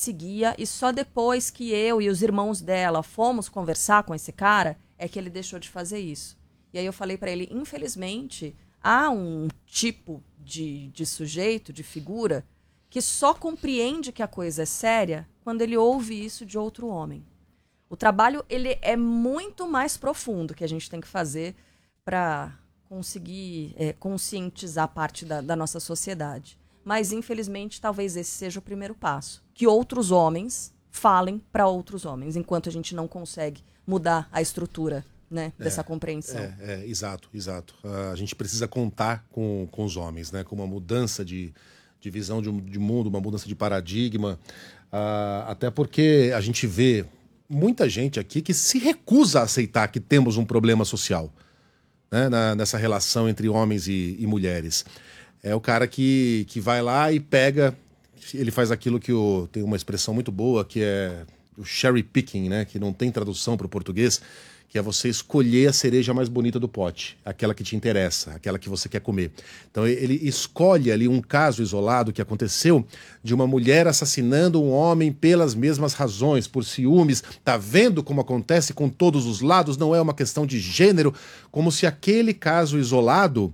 seguia, e só depois que eu e os irmãos dela fomos conversar com esse cara, é que ele deixou de fazer isso. E aí eu falei para ele, infelizmente, há um tipo de sujeito, de figura, que só compreende que a coisa é séria quando ele ouve isso de outro homem. O trabalho ele é muito mais profundo que a gente tem que fazer para conseguir conscientizar parte da nossa sociedade. Mas, infelizmente, talvez esse seja o primeiro passo. Que outros homens falem para outros homens, enquanto a gente não consegue mudar a estrutura, né, dessa compreensão. Exato. A gente precisa contar com os homens, né, com uma mudança de visão de mundo, uma mudança de paradigma. Até porque a gente vê muita gente aqui que se recusa a aceitar que temos um problema social, né, nessa relação entre homens e mulheres. É o cara que vai lá e pega, ele faz aquilo que tem uma expressão muito boa, que é o cherry picking, né, que não tem tradução para o português, que é você escolher a cereja mais bonita do pote, aquela que te interessa, aquela que você quer comer. Então ele escolhe ali um caso isolado que aconteceu de uma mulher assassinando um homem pelas mesmas razões, por ciúmes. Tá vendo como acontece com todos os lados? Não é uma questão de gênero, como se aquele caso isolado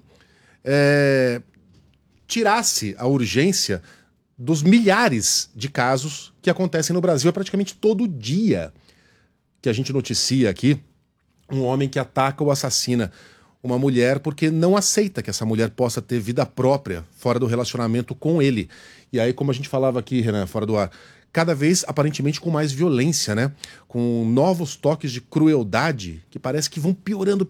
tirasse a urgência dos milhares de casos que acontecem no Brasil. É praticamente todo dia que a gente noticia aqui um homem que ataca ou assassina uma mulher porque não aceita que essa mulher possa ter vida própria fora do relacionamento com ele. E aí, como a gente falava aqui, Renan, fora do ar, cada vez aparentemente com mais violência, né? Com novos toques de crueldade que parece que vão piorando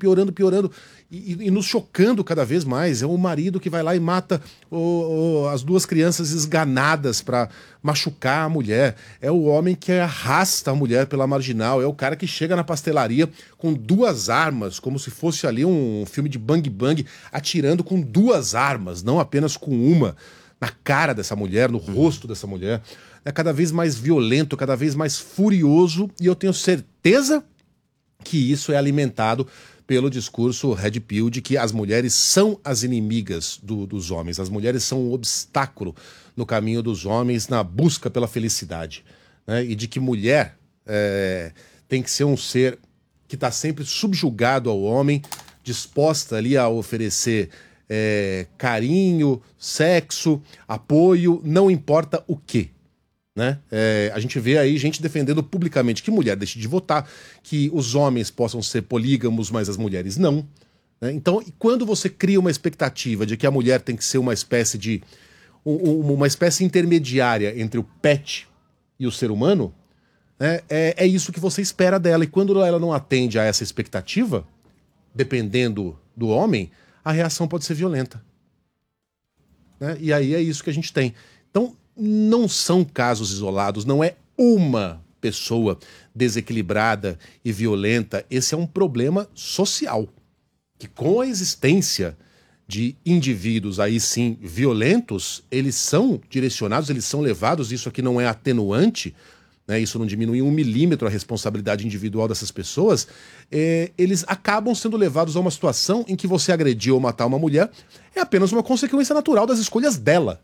e nos chocando cada vez mais. É o marido que vai lá e mata as duas crianças esganadas para machucar a mulher. É o homem que arrasta a mulher pela marginal. É o cara que chega na pastelaria com duas armas, como se fosse ali um filme de bang bang, atirando com duas armas, não apenas com uma, na cara dessa mulher, no rosto dessa mulher. É cada vez mais violento, cada vez mais furioso, e eu tenho certeza que isso é alimentado pelo discurso Red Pill de que as mulheres são as inimigas dos homens, as mulheres são um obstáculo no caminho dos homens na busca pela felicidade, né? E de que mulher tem que ser um ser que está sempre subjugado ao homem, disposta ali a oferecer carinho, sexo, apoio, não importa o quê. Né? A gente vê aí gente defendendo publicamente que mulher deixe de votar, que os homens possam ser polígamos, mas as mulheres não. Né? Então, quando você cria uma expectativa de que a mulher tem que ser uma espécie de uma espécie intermediária entre o pet e o ser humano, né? É isso que você espera dela. E quando ela não atende a essa expectativa, dependendo do homem, a reação pode ser violenta. Né? E aí é isso que a gente tem. Então, não são casos isolados, não é uma pessoa desequilibrada e violenta. Esse é um problema social, que com a existência de indivíduos aí sim violentos, eles são direcionados, eles são levados, isso aqui não é atenuante, né, isso não diminui 1 milímetro a responsabilidade individual dessas pessoas, eles acabam sendo levados a uma situação em que você agredir ou matar uma mulher é apenas uma consequência natural das escolhas dela.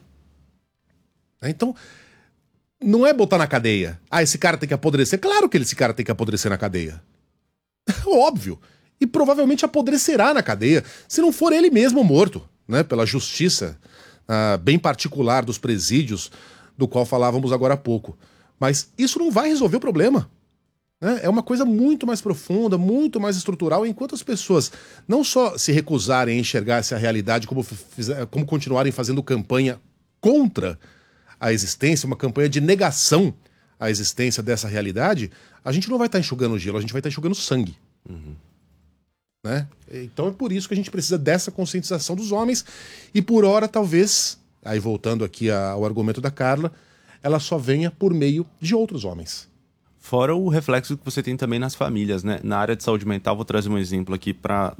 Então, não é botar na cadeia. Esse cara tem que apodrecer. Claro que esse cara tem que apodrecer na cadeia. Óbvio. E provavelmente apodrecerá na cadeia, se não for ele mesmo morto, né, pela justiça bem particular dos presídios, do qual falávamos agora há pouco. Mas isso não vai resolver o problema. Né? É uma coisa muito mais profunda, muito mais estrutural, enquanto as pessoas não só se recusarem a enxergar essa realidade, como continuarem fazendo campanha contra a existência, uma campanha de negação à existência dessa realidade, a gente não vai estar enxugando gelo, a gente vai estar enxugando sangue. Né? Então é por isso que a gente precisa dessa conscientização dos homens, e por hora talvez, aí voltando aqui ao argumento da Carla, ela só venha por meio de outros homens. Fora o reflexo que você tem também nas famílias, né? Na área de saúde mental, vou trazer um exemplo aqui para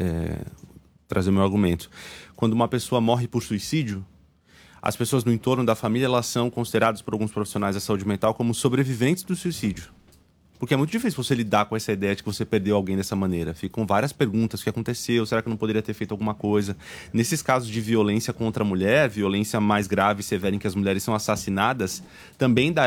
trazer meu argumento. Quando uma pessoa morre por suicídio, as pessoas no entorno da família, elas são consideradas por alguns profissionais da saúde mental como sobreviventes do suicídio. Porque é muito difícil você lidar com essa ideia de que você perdeu alguém dessa maneira. Ficam várias perguntas: o que aconteceu? Será que eu não poderia ter feito alguma coisa? Nesses casos de violência contra a mulher, violência mais grave e severa em que as mulheres são assassinadas, também dá